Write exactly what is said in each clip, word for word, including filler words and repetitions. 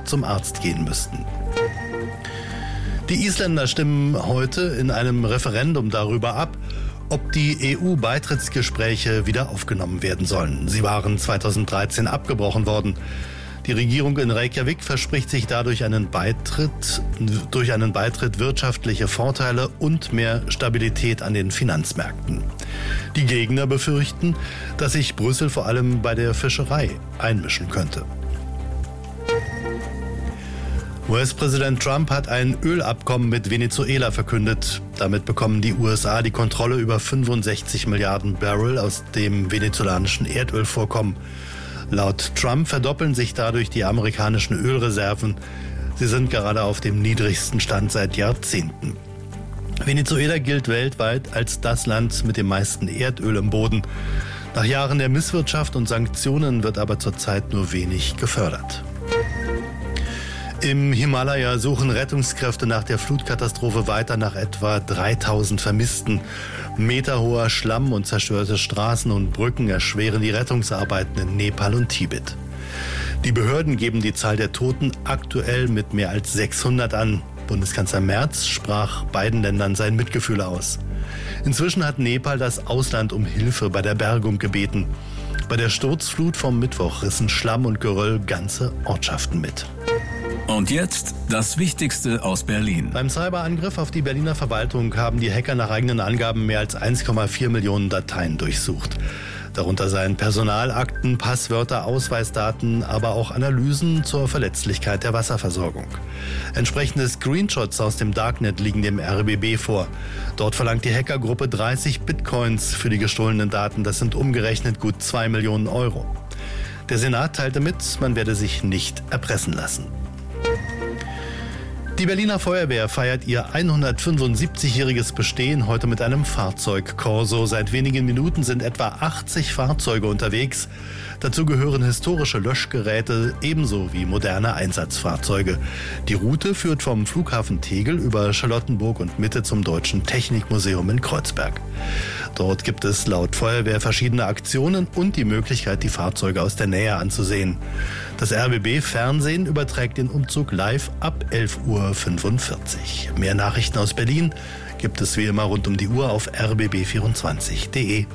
zum Arzt gehen müssten. Die Isländer stimmen heute in einem Referendum darüber ab, ob die E U-Beitrittsgespräche wieder aufgenommen werden sollen. Sie waren zweitausenddreizehn abgebrochen worden. Die Regierung in Reykjavik verspricht sich dadurch einen Beitritt, durch einen Beitritt wirtschaftliche Vorteile und mehr Stabilität an den Finanzmärkten. Die Gegner befürchten, dass sich Brüssel vor allem bei der Fischerei einmischen könnte. U S-Präsident Trump hat ein Ölabkommen mit Venezuela verkündet. Damit bekommen die U S A die Kontrolle über fünfundsechzig Milliarden Barrel aus dem venezolanischen Erdölvorkommen. Laut Trump verdoppeln sich dadurch die amerikanischen Ölreserven. Sie sind gerade auf dem niedrigsten Stand seit Jahrzehnten. Venezuela gilt weltweit als das Land mit dem meisten Erdöl im Boden. Nach Jahren der Misswirtschaft und Sanktionen wird aber zurzeit nur wenig gefördert. Im Himalaya suchen Rettungskräfte nach der Flutkatastrophe weiter nach etwa dreitausend Vermissten. Meterhoher Schlamm und zerstörte Straßen und Brücken erschweren die Rettungsarbeiten in Nepal und Tibet. Die Behörden geben die Zahl der Toten aktuell mit mehr als sechshundert an. Bundeskanzler Merz sprach beiden Ländern sein Mitgefühl aus. Inzwischen hat Nepal das Ausland um Hilfe bei der Bergung gebeten. Bei der Sturzflut vom Mittwoch rissen Schlamm und Geröll ganze Ortschaften mit. Und jetzt das Wichtigste aus Berlin. Beim Cyberangriff auf die Berliner Verwaltung haben die Hacker nach eigenen Angaben mehr als eins Komma vier Millionen Dateien durchsucht. Darunter seien Personalakten, Passwörter, Ausweisdaten, aber auch Analysen zur Verletzlichkeit der Wasserversorgung. Entsprechende Screenshots aus dem Darknet liegen dem R B B vor. Dort verlangt die Hackergruppe dreißig Bitcoins für die gestohlenen Daten. Das sind umgerechnet gut zwei Millionen Euro. Der Senat teilte mit, man werde sich nicht erpressen lassen. Die Berliner Feuerwehr feiert ihr hundertfünfundsiebzigjähriges Bestehen heute mit einem Fahrzeugkorso. Seit wenigen Minuten sind etwa achtzig Fahrzeuge unterwegs. Dazu gehören historische Löschgeräte ebenso wie moderne Einsatzfahrzeuge. Die Route führt vom Flughafen Tegel über Charlottenburg und Mitte zum Deutschen Technikmuseum in Kreuzberg. Dort gibt es laut Feuerwehr verschiedene Aktionen und die Möglichkeit, die Fahrzeuge aus der Nähe anzusehen. Das R B B-Fernsehen überträgt den Umzug live ab elf Uhr fünfundvierzig. Mehr Nachrichten aus Berlin gibt es wie immer rund um die Uhr auf r b b vierundzwanzig punkt de.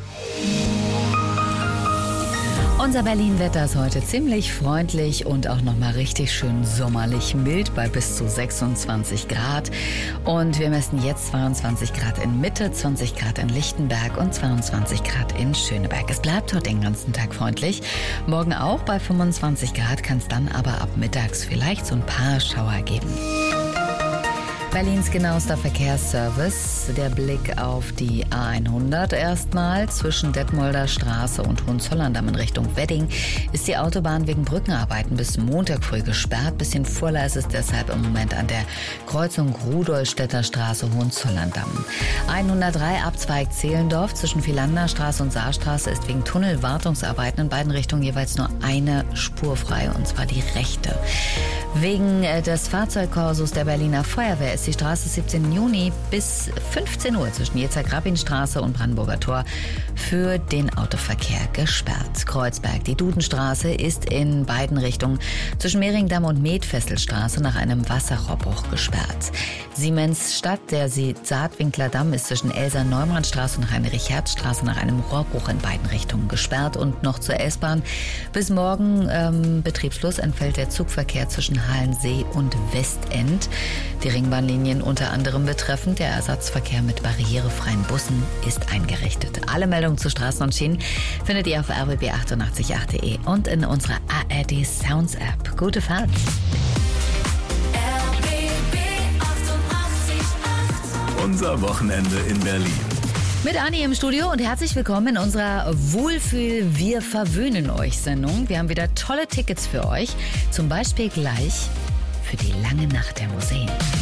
Unser Berlin-Wetter ist heute ziemlich freundlich und auch nochmal richtig schön sommerlich mild bei bis zu sechsundzwanzig Grad. Und wir messen jetzt zweiundzwanzig Grad in Mitte, zwanzig Grad in Lichtenberg und zweiundzwanzig Grad in Schöneberg. Es bleibt heute den ganzen Tag freundlich. Morgen auch bei fünfundzwanzig Grad, kann es dann aber ab mittags vielleicht so ein paar Schauer geben. Berlins genauester Verkehrsservice. Der Blick auf die A hundert erstmal. Zwischen Detmolder Straße und Hohenzollern-Damm in Richtung Wedding ist die Autobahn wegen Brückenarbeiten bis Montag früh gesperrt. Bisschen Vorleis ist deshalb im Moment an der Kreuzung Rudolstädter Straße Hohenzollern-Damm. hundertdrei Abzweig Zehlendorf zwischen Vielander Straße und Saarstraße ist wegen Tunnelwartungsarbeiten in beiden Richtungen jeweils nur eine Spur frei, und zwar die rechte. Wegen des Fahrzeugkorsos der Berliner Feuerwehr ist die Straße siebzehnten Juni bis fünfzehn Uhr zwischen Jezer-Grabin-Straße und Brandenburger Tor für den Autoverkehr gesperrt. Kreuzberg, die Dudenstraße ist in beiden Richtungen zwischen Mehringdamm und Medfesselstraße nach einem Wasserrohrbruch gesperrt. Siemensstadt, der Saatwinkler Damm ist zwischen Elsa-Neumann-Straße und Heinrich-Herz-Straße nach einem Rohrbruch in beiden Richtungen gesperrt. Und noch zur S-Bahn. Bis morgen ähm, Betriebsschluss entfällt der Zugverkehr zwischen Halensee und Westend. Die Ringbahnlinien unter anderem betreffend. Der Ersatzverkehr mit barrierefreien Bussen ist eingerichtet. Alle Meldungen zu Straßen und Schienen findet ihr auf r b b achtundachtzig punkt acht punkt de und in unserer A R D Sounds App. Gute Fahrt! Unser Wochenende in Berlin. Mit Anni im Studio und herzlich willkommen in unserer Wohlfühl-Wir verwöhnen euch Sendung. Wir haben wieder tolle Tickets für euch, zum Beispiel gleich für die lange Nacht der Museen.